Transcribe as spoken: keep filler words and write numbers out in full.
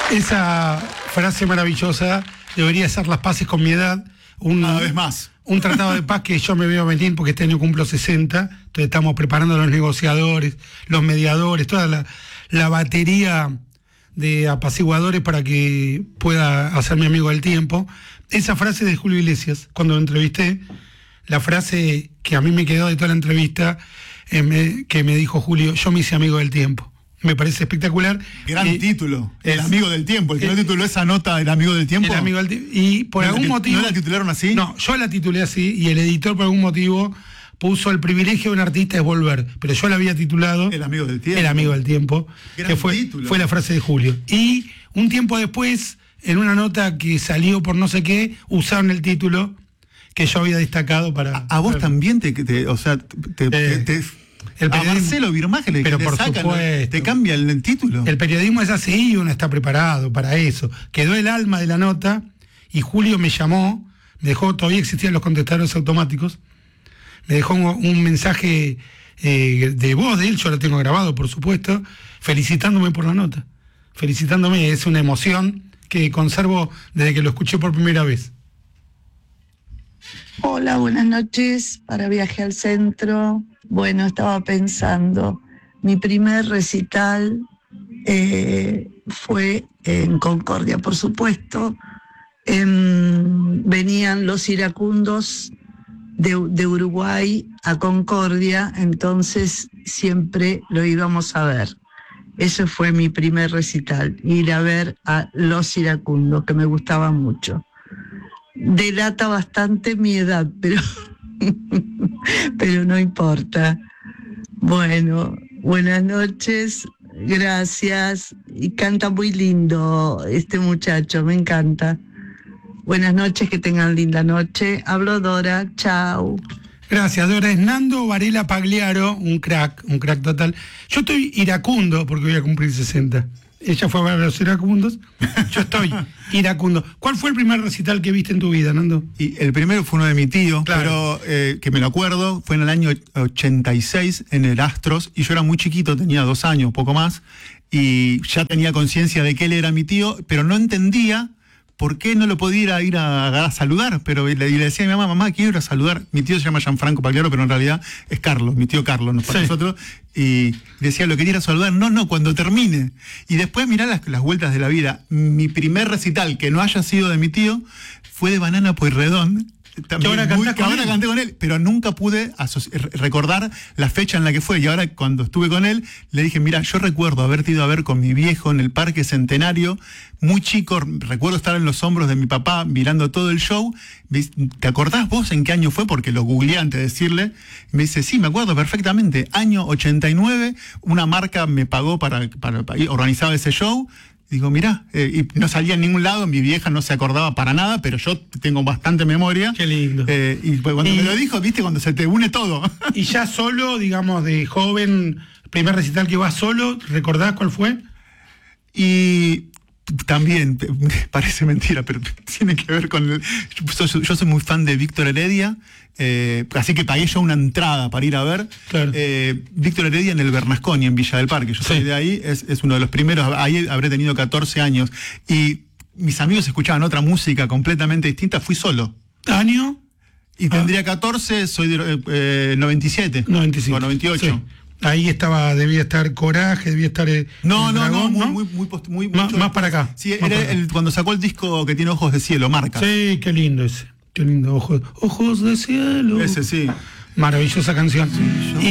Esa frase maravillosa debería ser las paces con mi edad. Un, Cada vez más. Un tratado de paz que yo me veo venir porque este año cumplo sesenta. Entonces estamos preparando a los negociadores, los mediadores, toda la, la batería de apaciguadores para que pueda hacerme amigo del tiempo. Esa frase de Julio Iglesias, cuando lo entrevisté, la frase que a mí me quedó de toda la entrevista, eh, me, que me dijo Julio: yo me hice amigo del tiempo. Me parece espectacular. Gran eh, título, El es, Amigo del Tiempo. El que eh, no tituló esa nota, El Amigo del Tiempo. El Amigo del Tiempo. Y por ¿No algún la, motivo... ¿No la titularon así? No, yo la titulé así, y el editor por algún motivo puso: el privilegio de un artista es volver. Pero yo la había titulado El Amigo del Tiempo. El Amigo del Tiempo, Gran que fue, título. fue la frase de Julio. Y un tiempo después, en una nota que salió por no sé qué, usaron el título que yo había destacado para... A, a vos para, también te... te o sea, te... Eh, te, te el a Marcelo Birmaje le, pero le por sacan, supuesto, te cambia el, el título. El periodismo es así y uno está preparado para eso. Quedó el alma de la nota y Julio me llamó, me dejó, todavía existían los contestadores automáticos, me dejó un, un mensaje eh, de voz de él, yo lo tengo grabado por supuesto, felicitándome por la nota. Felicitándome, es una emoción que conservo desde que lo escuché por primera vez. Hola, buenas noches para Viaje al Centro. Bueno, estaba pensando, mi primer recital eh, fue en Concordia, por supuesto. En, venían los iracundos de, de Uruguay a Concordia, entonces siempre lo íbamos a ver. Ese fue mi primer recital, ir a ver a los iracundos, que me gustaba mucho. Delata bastante mi edad, pero, pero no importa. Bueno, buenas noches, gracias. Y canta muy lindo este muchacho, me encanta. Buenas noches, que tengan linda noche. Hablo Dora, chao. Gracias, Dora. Es Nando Varela Pagliaro, un crack, un crack total. Yo estoy iracundo porque voy a cumplir sesenta. Ella fue a ver a los iracundos, yo estoy iracundo. ¿Cuál fue el primer recital que viste en tu vida, Nando? Y el primero fue uno de mi tío, claro, pero eh, que me lo acuerdo, fue en el año ochenta y seis en el Astros, y yo era muy chiquito, tenía dos años, poco más, y ya tenía conciencia de que él era mi tío, pero no entendía por qué no lo podía ir a, ir a, a saludar, pero le, le decía a mi mamá: mamá, quiero ir a saludar. Mi tío se llama Gianfranco Pagliaro, pero en realidad es Carlos, mi tío Carlos, no para sí. nosotros. Y decía: lo quería ir a saludar. No, no, cuando termine. Y después mirá las, las vueltas de la vida. Mi primer recital que no haya sido de mi tío fue de Banana Pueyrredón. También que ahora, muy, que con ahora canté con él, pero nunca pude recordar la fecha en la que fue. Y ahora, cuando estuve con él, le dije: mira, yo recuerdo haberte ido a ver con mi viejo en el Parque Centenario, muy chico, recuerdo estar en los hombros de mi papá mirando todo el show. ¿Te acordás vos en qué año fue? Porque lo googleé antes de decirle. Me dice: sí, me acuerdo perfectamente, año ochenta y nueve, una marca me pagó para, para, para organizar ese show. Digo, mirá, eh, y no salía en ningún lado, mi vieja no se acordaba para nada, pero yo tengo bastante memoria. Qué lindo. Eh, y pues cuando y, me lo dijo, viste, cuando se te une todo. Y ya solo, digamos, de joven, primer recital que vas solo, ¿recordás cuál fue? Y también, parece mentira, pero tiene que ver con el... Yo, yo soy muy fan de Víctor Heredia, eh, así que pagué yo una entrada para ir a ver. Claro. Eh, Víctor Heredia en el Bernasconi, en Villa del Parque. Yo soy sí. de ahí, es, es uno de los primeros, ahí habré tenido catorce años. Y mis amigos escuchaban otra música completamente distinta, fui solo. ¿Año? Y tendría catorce, soy de eh, noventa y siete. noventa y cinco. O noventa y ocho. Sí. Ahí estaba, debía estar Coraje, debía estar... Eh, no, no, Dragón, no, ¿no? muy, muy, muy, muy más, más para acá. Sí, más era para el, cuando sacó el disco que tiene Ojos de Cielo, Marca. Sí, qué lindo ese. Qué lindo, Ojos, ojos de Cielo. Ese sí. Maravillosa canción. Sí,